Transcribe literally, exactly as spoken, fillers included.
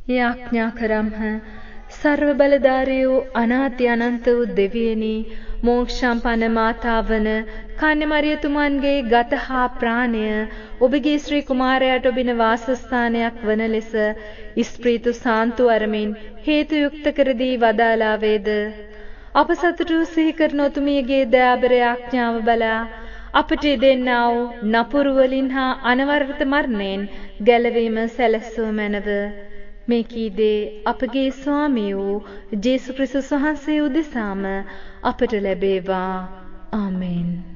යාඥා කරම්හ. සර්ව බලධාරී වූ අනාති අනන්ත වූ දෙවියනි, මෝක්ෂම්පන්න මාතාවන කන්‍ය මරියතුමන්ගේ ගත හා ප්‍රාණය ඔබගේ ශ්‍රී කුමාරයාට ඔබින වාසස්ථානයක් වන ලෙස ස්ප්‍රීතු සාන්තු අරමින් හේතු යුක්ත කර දී වදාලා වේද. අප සතුටු සිහි කරන ඔතුමියගේ දයාබර යාඥාව බලා අපට දෙන්නා වූ නපුරු වලින් හා අනවරත මරණයෙන් ගැලවීම සැලසූ මැනව. මේ කීදේ අපගේ ස්වාමී වූ ජේසු ක්‍රිස්තුස් වහන්සේ උදෙසාම අපට ලැබේවා. ආමේන්.